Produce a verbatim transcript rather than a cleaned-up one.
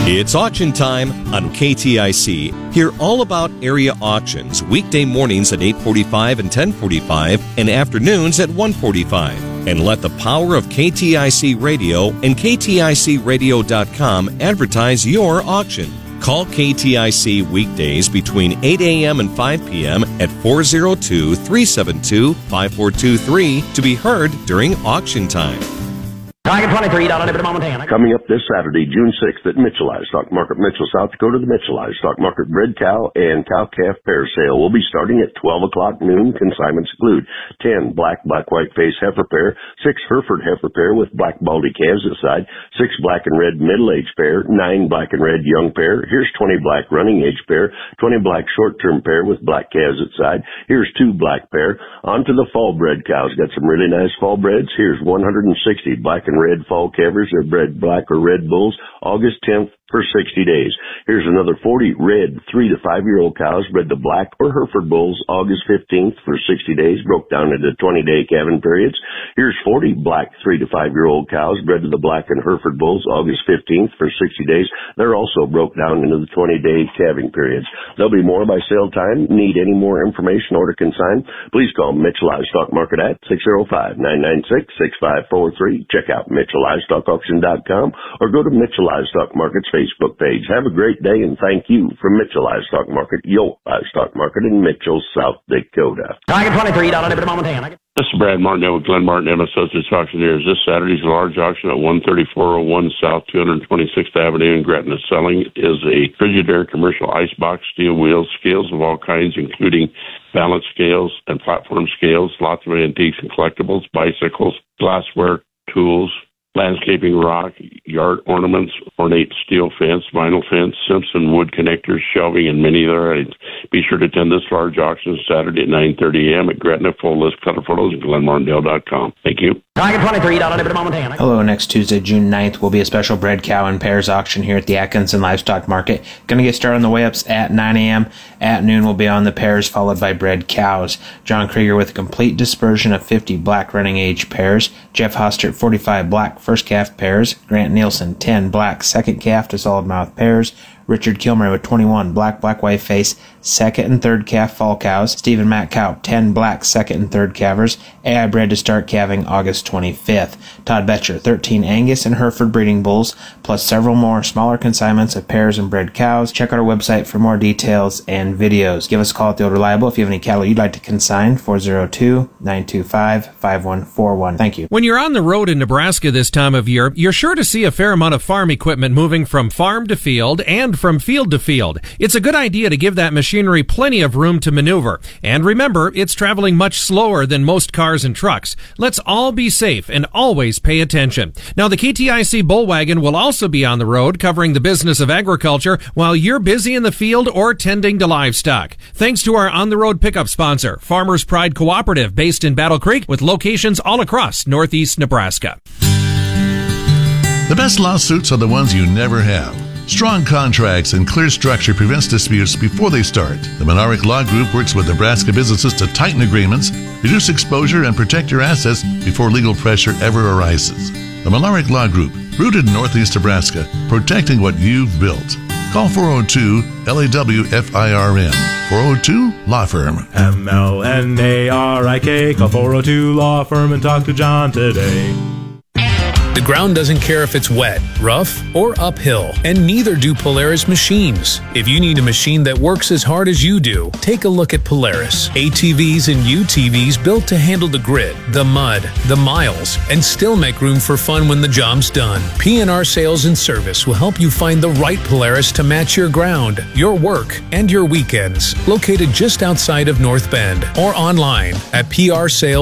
It's auction time on K T I C. Hear all about area auctions weekday mornings at eight forty-five and ten forty-five and afternoons at one forty-five. And let the power of K T I C Radio and K T I C radio dot com advertise your auction. Call K T I C weekdays between eight a.m. and five p.m. at four oh two, three seven two, five four two three to be heard during auction time. Tiger twenty-three down on it Montana. Coming up this Saturday, June sixth at Mitchell Livestock Market, Mitchell, South Dakota, the Mitchell Livestock Market bred cow and cow-calf pair sale will be starting at twelve o'clock noon. Consignments include ten black, black-white face heifer pair, six Hereford heifer pair with black baldy calves at side, six black and red middle-aged pair, nine black and red young pair. Here's twenty black running-age pair, twenty black short-term pair with black calves at side. Here's two black pair. On to the fall-bred cows. Got some really nice fall breds. Here's one hundred sixty black and red fall calvers. They're bred black or red bulls August tenth for sixty days. Here's another forty red three to five year old cows bred to black or Hereford bulls August fifteenth for sixty days, broke down into twenty day calving periods. Here's forty black three to five year old cows bred to the black and Hereford bulls August fifteenth for sixty days. They're also broke down into the twenty day calving periods. There'll be more by sale time. Need any more information or to consign? Please call Mitchell Livestock Market at six oh five, nine nine six, six five four three. Check out Mitchell Livestock Auction dot com or go to Mitchell Livestock Market's Facebook page. Have a great day and thank you from Mitchell Livestock Market, your livestock market in Mitchell, South Dakota. Tiger twenty-three down on it Montana. This is Brad Martin with Glenn Martin and Associates Auctioneers. This Saturday's large auction at one thirty-four oh one South two hundred twenty-sixth Avenue in Gretna. Selling is a Frigidaire commercial icebox, steel wheels, scales of all kinds, including balance scales and platform scales, lots of antiques and collectibles, bicycles, glassware, tools, landscaping rock, yard ornaments, ornate steel fence, vinyl fence, Simpson wood connectors, shelving, and many other items. Be sure to attend this large auction Saturday at nine thirty a.m. at Gretna. Full list color photos at glen martindale dot com. Thank you. Tiger twenty-three down on it Montana. Hello, next Tuesday, June ninth, will be a special bred cow and pairs auction here at the Atkinson Livestock Market. Going to get started on the weigh-ups at nine a.m. At noon, we'll be on the pairs, followed by bred cows. John Krieger with a complete dispersion of fifty black running age pairs. Jeff Hostert, forty-five black first calf pairs. Grant Nielsen, ten black second calf to solid mouth pairs. Richard Kilmer with twenty-one black, black, white face, second and third calf fall cows. Stephen Matt Cow, ten black second and third calvers. A I bred to start calving August twenty-fifth. Todd Betcher, thirteen Angus and Hereford breeding bulls, plus several more smaller consignments of pairs and bred cows. Check out our website for more details and videos. Give us a call at the Old Reliable if you have any cattle you'd like to consign, four oh two, nine two five, five one four one. Thank you. When you're on the road in Nebraska this time of year, you're sure to see a fair amount of farm equipment moving from farm to field and from field to field. It's a good idea to give that machinery plenty of room to maneuver. And remember, it's traveling much slower than most cars and trucks. Let's all be safe and always pay attention. Now, the K T I C Bullwagon will also be on the road covering the business of agriculture while you're busy in the field or tending to livestock. Thanks to our on-the-road pickup sponsor, Farmers Pride Cooperative, based in Battle Creek with locations all across northeast Nebraska. The best lawsuits are the ones you never have. Strong contracts and clear structure prevents disputes before they start. The Monarch Law Group works with Nebraska businesses to tighten agreements, reduce exposure, and protect your assets before legal pressure ever arises. The Monarch Law Group, rooted in northeast Nebraska, protecting what you've built. Call four oh two L A W F I R M. four oh two Law Firm. M L N A R I K. Call four oh two Law Firm and talk to John today. The ground doesn't care if it's wet, rough, or uphill, and neither do Polaris machines. If you need a machine that works as hard as you do, take a look at Polaris. A T Vs and U T Vs built to handle the grit, the mud, the miles, and still make room for fun when the job's done. P and R Sales and Service will help you find the right Polaris to match your ground, your work, and your weekends. Located just outside of North Bend or online at P R Sales.